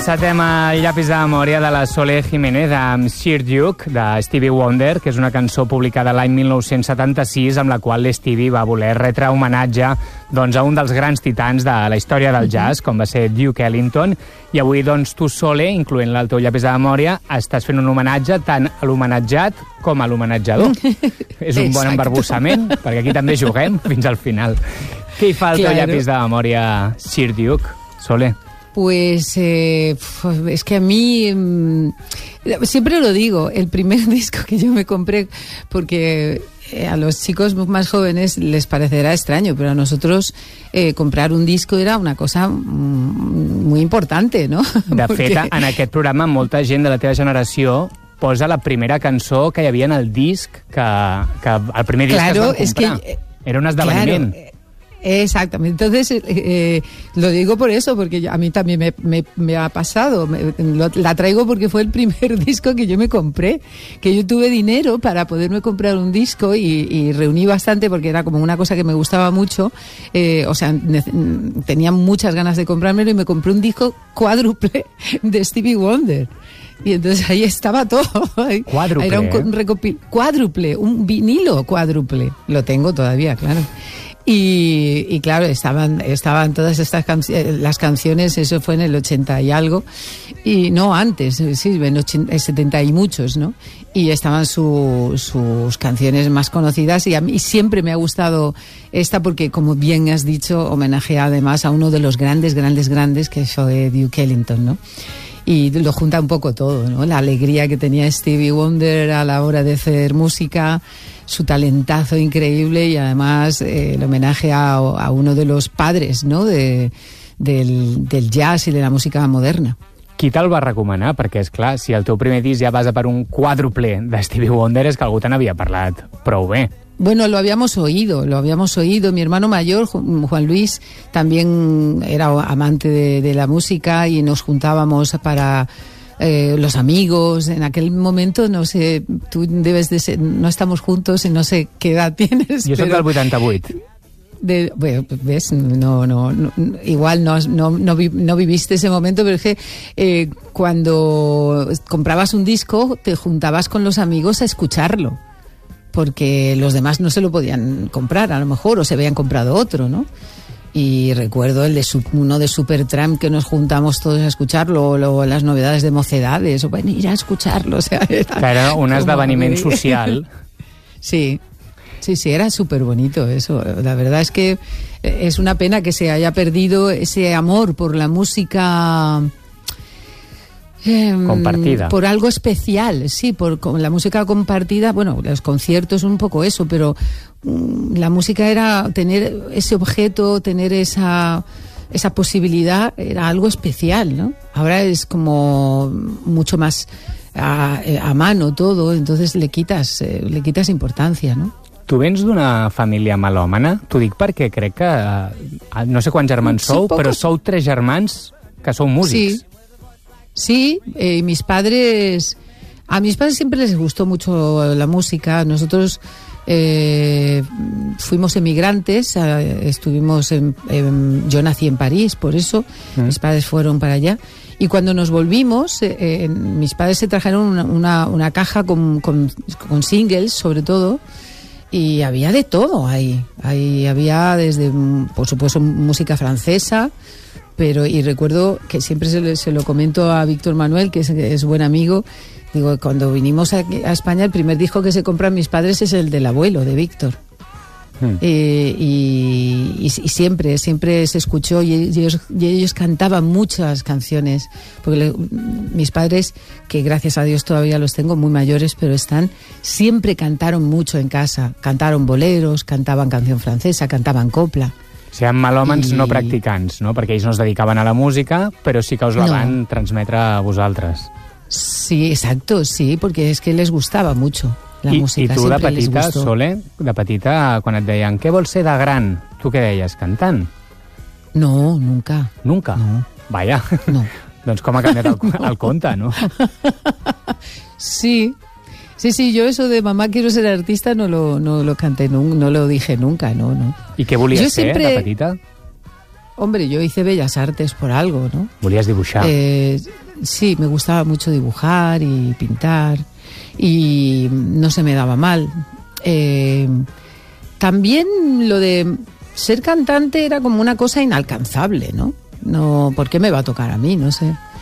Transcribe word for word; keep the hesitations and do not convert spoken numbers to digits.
Encetem el llapis de memòria de la Sole Jiménez amb Sir Duke, de Stevie Wonder, que és una cançó publicada l'any mil nou-cents setanta-sis, amb la qual l'Stevie va voler retre homenatge doncs, a un dels grans titans de la història del jazz, com va ser Duke Ellington. I avui, doncs, tu, Sole, incloent-la al teu llapis de memòria, estàs fent un homenatge tant a l'homenatjat com a l'homenatjador. És un bon embarbussament, perquè aquí també juguem fins al final. Què hi fa al teu Claro. llapis de memòria Sir Duke, Sole? Pues eh, es que a mí, mmm, siempre lo digo, el primer disco que yo me compré, porque eh, a los chicos más jóvenes les parecerá extraño, pero a nosotros eh, comprar un disco era una cosa mm, muy importante, ¿no? De Porque... fet, en aquest programa molta gent de la teva generació posa la primera cançó que hi havia en el disc, que, que el primer disc Claro, que es van comprar. es que, Era un esdeveniment. Claro, exactamente. Entonces, eh, eh, lo digo por eso, porque yo- a mí también me, me- me ha pasado. Me- lo- la traigo porque fue el primer disco que yo me compré, que yo tuve dinero para poderme comprar un disco y, y reuní bastante porque era como una cosa que me gustaba mucho. Eh, o sea, ne- tenía muchas ganas de comprármelo y me compré un disco cuádruple de Stevie Wonder. Y entonces ahí estaba todo. Cuádruple, Era un, co- ¿eh? un recopil- cuádruple, un vinilo cuádruple. Lo tengo todavía, claro. Y, y claro, estaban, estaban todas estas canciones, las canciones, eso fue en el ochenta y algo, y no antes, sí, en ochenta, setenta y muchos, ¿no? Y estaban su, sus canciones más conocidas y a mí siempre me ha gustado esta porque, como bien has dicho, homenajea además a uno de los grandes, grandes, grandes, que fue Duke Ellington, ¿no? Y lo junta un poco todo, ¿no? La alegría que tenía Stevie Wonder a la hora de hacer música, su talentazo increíble y además eh, el homenaje a, a uno de los padres, ¿no? de, del, del jazz y de la música moderna. Qui te'l va recomanar? Perquè, és clar, si el teu primer disc ja basa per un quàdruple de Stevie Wonder, és que algú te n'havia parlat prou bé. Bueno, lo habíamos oído, lo habíamos oído. Mi hermano mayor, Ju- Juan Luis, también era amante de, de la música y nos juntábamos para eh, los amigos. En aquel momento, no sé, tú debes de ser, no estamos juntos y no sé qué edad tienes. Jo soc pero del vuitanta-vuit. de, bueno, ves, no, no, no, igual no, no, no, vi- no viviste ese momento, pero es que eh, cuando comprabas un disco te juntabas con los amigos a escucharlo, porque los demás no se lo podían comprar a lo mejor, o se habían comprado otro, ¿no? Y recuerdo el de su- uno de Supertramp que nos juntamos todos a escucharlo, o luego las novedades de Mocedades, o bueno, ir a escucharlo, o sea, era, Que era un como- esdeveniment social. Sí, sí, sí, era súper bonito eso. La verdad es que es una pena que se haya perdido ese amor por la música em, Compartida. por algo especial, sí, por con la música compartida. Bueno, los conciertos un poco eso, pero mm, la música era tener ese objeto, tener esa esa posibilidad, era algo especial, ¿no? Ahora es como mucho más a, a mano todo, entonces le quitas eh, le quitas importancia, ¿no? Tu vens d'una família melòmana? T'ho dic perquè crec que... eh, no sé quants germans Sí, sou, poco. però sou tres germans que sou músics. Sí, sí, eh, mis padres, a mis padres siempre les gustó mucho la música. Nosotros eh, fuimos emigrantes, eh, estuvimos en, en- yo nací en París, por eso Mm. mis padres fueron para allá. Y cuando nos volvimos, eh, eh, mis padres se trajeron una, una, una caja con, con, con singles, sobre todo, y había de todo ahí. Ahí había desde, mm, por supuesto, música francesa, pero y recuerdo que siempre se, le- se lo comento a Víctor Manuel, que es, es buen amigo. Digo, cuando vinimos aquí a España, el primer disco que se compran mis padres es el del abuelo, de Víctor. Mm. Eh, y, y- y siempre, siempre se escuchó y ellos, y ellos cantaban muchas canciones, porque le- mis padres, que gracias a Dios todavía los tengo muy mayores, pero están, siempre cantaron mucho en casa, cantaron boleros, cantaban canción francesa, cantaban copla. Seran melòmans I- no practicants, no? Perquè ells no es dedicaven a la música, però sí que us la No. van transmetre a vosaltres. Sí, exacto, sí, porque es que les gustaba mucho la I, música. I tu de siempre les petita, gustó. Sole, de petita, quan et deien què vols ser de gran, tu què deies? Cantant? No, nunca. Nunca? No. Vaja. No. Doncs com ha canviat el, el conte, no? Sí, sí, sí, yo eso de mamá quiero ser artista no lo, no lo canté, nun- no lo dije nunca, no, no. I què volies Jo ser sempre- de petita? Hombre, yo hice Bellas Artes por algo, ¿no? Volies dibuixar. Eh, sí, me gustaba mucho dibujar y pintar y no se me daba mal. Eh, también lo de ser cantante era como una cosa inalcanzable, ¿no? No, ¿por qué me va a tocar a mí? No sé.